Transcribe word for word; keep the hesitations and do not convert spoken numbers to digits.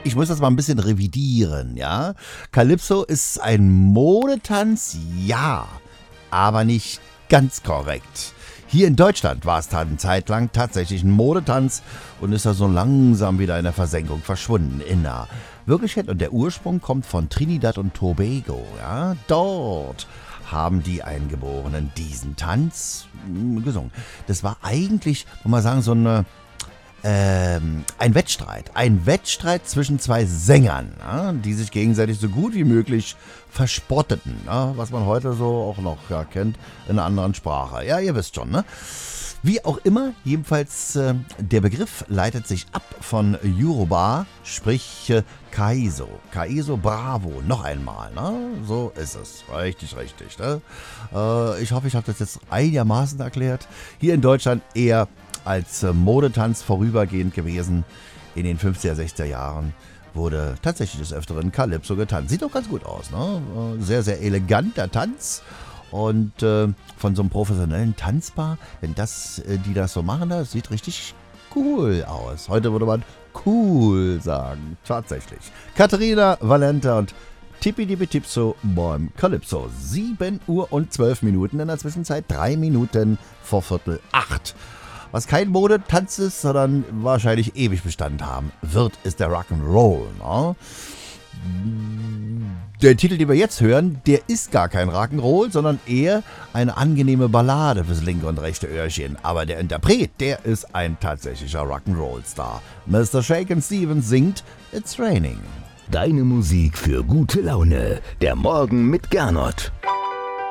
ich muss das mal ein bisschen revidieren, ja. Calypso ist ein Modetanz, ja, aber nicht ganz korrekt. Hier in Deutschland war es eine Zeit lang tatsächlich ein Modetanz und ist da so langsam wieder in der Versenkung verschwunden in der Wirklichkeit. Und der Ursprung kommt von Trinidad und Tobago. Ja? Dort haben die Eingeborenen diesen Tanz mh, gesungen. Das war eigentlich, muss man sagen, so eine, ähm, ein Wettstreit. Ein Wettstreit zwischen zwei Sängern, ja? Die sich gegenseitig so gut wie möglich verspotteten, ja? Was man heute so auch noch ja, kennt in einer anderen Sprache. Ja, ihr wisst schon, ne? Wie auch immer, jedenfalls äh, der Begriff leitet sich ab von Yoruba, sprich äh, Kaiso. Kaiso Bravo, noch einmal, ne? So ist es. Richtig, richtig, ne? Äh, ich hoffe, ich habe das jetzt einigermaßen erklärt. Hier in Deutschland eher als äh, Modetanz vorübergehend gewesen. In den fünfziger, sechziger Jahren wurde tatsächlich des Öfteren Calypso getanzt. Sieht doch ganz gut aus, ne? Äh, sehr, sehr eleganter Tanz. Und äh, von so einem professionellen Tanzpaar, wenn das, äh, die das so machen, das sieht richtig cool aus. Heute würde man cool sagen, tatsächlich. Katharina Valenta und Tippi Dippi Tipso beim Calypso. sieben Uhr und zwölf Minuten, in der Zwischenzeit drei Minuten vor Viertel acht. Was kein Modetanz ist, sondern wahrscheinlich ewig Bestand haben wird, ist der Rock'n'Roll, ne? Der Titel, den wir jetzt hören, der ist gar kein Rock'n'Roll, sondern eher eine angenehme Ballade fürs linke und rechte Öhrchen. Aber der Interpret, der ist ein tatsächlicher Rock'n'Roll-Star. Mister Shakin' Stevens singt It's Raining. Deine Musik für gute Laune. Der Morgen mit Gernot.